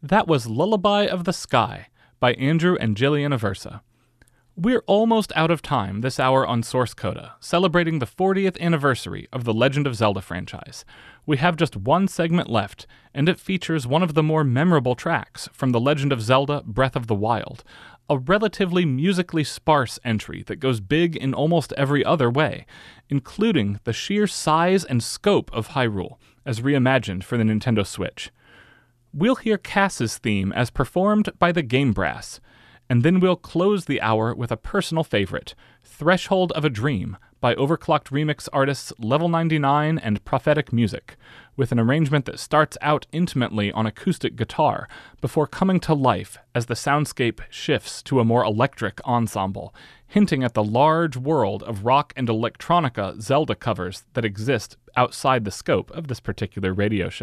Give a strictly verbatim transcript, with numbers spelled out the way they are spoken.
That was Lullaby of the Sky by Andrew and Jillian Aversa. We're almost out of time this hour on Source Coda, celebrating the fortieth anniversary of the Legend of Zelda franchise. We have just one segment left, and it features one of the more memorable tracks from The Legend of Zelda Breath of the Wild, a relatively musically sparse entry that goes big in almost every other way, including the sheer size and scope of Hyrule, as reimagined for the Nintendo Switch. We'll hear Cass's theme as performed by the Game Brass, and then we'll close the hour with a personal favorite, Threshold of a Dream by Overclocked Remix artists Level ninety-nine and Prophetic Music, with an arrangement that starts out intimately on acoustic guitar before coming to life as the soundscape shifts to a more electric ensemble, hinting at the large world of rock and electronica Zelda covers that exist outside the scope of this particular radio show.